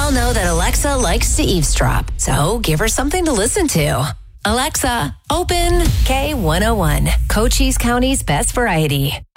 all know that Alexa likes to eavesdrop, so give her something to listen to. Alexa, open K101, Cochise County's best variety.